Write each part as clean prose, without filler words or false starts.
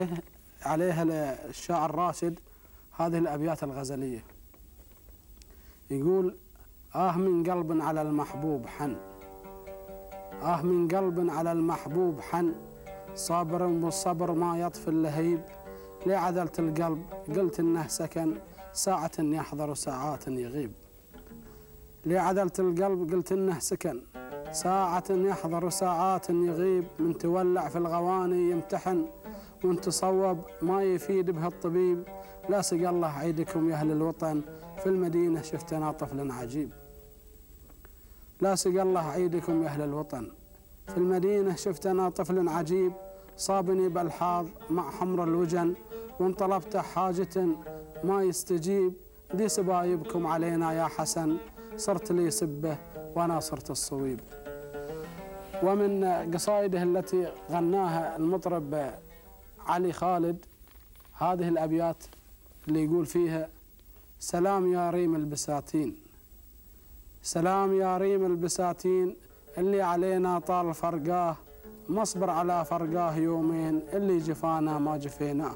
عليها الشاعر راشد هذه الأبيات الغزلية. يقول: من قلب على المحبوب حن، من قلب على المحبوب حن، صابر والصبر ما يطفي اللهيب، ليه عدلت القلب قلت إنه سكن، ساعة يحضر ساعات يغيب. ليه عدلت القلب قلت إنه سكن، ساعة يحضر ساعات يغيب، من تولع في الغواني يمتحن، وان تصوب ما يفيد به الطبيب، لا سقى الله عيدكم يا أهل الوطن، في المدينة شفتنا طفل عجيب. لا سقى الله عيدكم يا أهل الوطن، في المدينة شفتنا طفل عجيب، صابني بالحاض مع حمر الوجن، وان طلبت حاجة ما يستجيب، دي سبايبكم علينا يا حسن، صرت لي سبه وانا صرت الصويب. ومن قصائده التي غناها المطرب علي خالد هذه الأبيات اللي يقول فيها: سلام يا ريم البساتين، سلام يا ريم البساتين، اللي علينا طال فرقاه، مصبر على فرقاه يومين، اللي جفانا ما جفيناه.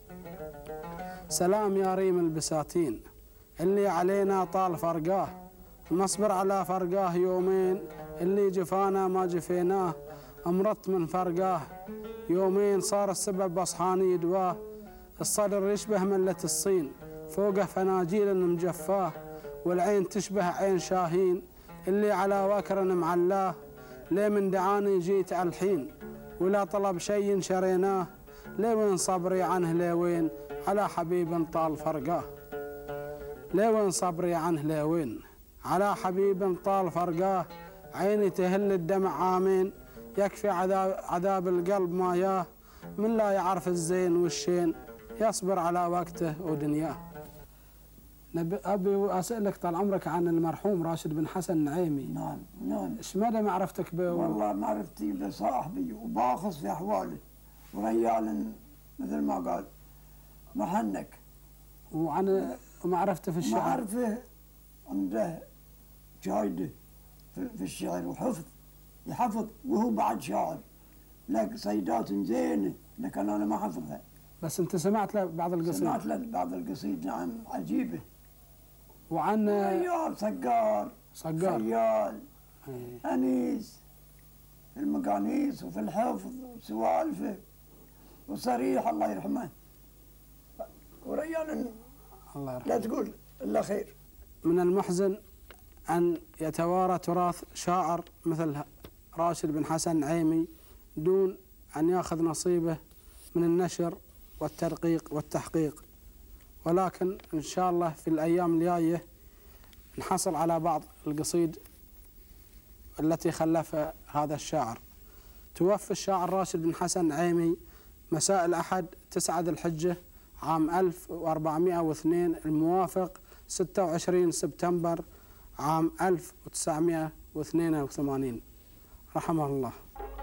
سلام يا ريم البساتين، اللي علينا طال فرقاه، نصبر على فرقاه يومين، اللي جفانا ما جفيناه. أمرت من فرقاه يومين، صار السبب أصحاني يدواه، الصدر يشبه ملة الصين، فوقه فناجيل مجفاه، والعين تشبه عين شاهين، اللي على وكر معلاه، ليه من دعاني جيت على الحين، ولا طلب شيء شريناه، ليه وين صبري عنه ليه وين، على حبيب طال فرقاه. ليه وين صبري عنه ليه وين، على حبيب طال فرقاه، عيني تهل الدمع عامين، يكفي عذاب القلب ما ياه، من لا يعرف الزين والشين، يصبر على وقته ودنياه. أبي أسألك طال عمرك عن المرحوم راشد بن حسن نعيمي. نعم نعم. إيش مدى معرفتك به؟ والله معرفتي بصاحبي وباخص في أحواله، وريال مثل ما قال محنك. وعن معرفته في الشعر؟ معرفه عنده جايده في الشعر وحفظ، يحفظ وهو بعد شاعر، لك صيدات زينه، لكن أنا ما حفظها. بس أنت سمعت له بعض القصيد؟ سمعت له بعض القصيد، نعم، عجيبة. وعن ريال صقار خيال أنيس في المقانيس وفي الحفظ وسوالفه، وصريح الله يرحمه، وريال الله يرحمه. لا تقول إلا خير. من المحزن أن يتوارى تراث شاعر مثل راشد بن حسن نعيمي دون أن يأخذ نصيبه من النشر والتدقيق والتحقيق، ولكن إن شاء الله في الأيام الجاية نحصل على بعض القصيد التي خلفها هذا الشاعر. توفى الشاعر راشد بن حسن نعيمي مساء الأحد 9 ذي الحجة عام 1402 الموافق 26 سبتمبر عام 1982، رحمه الله.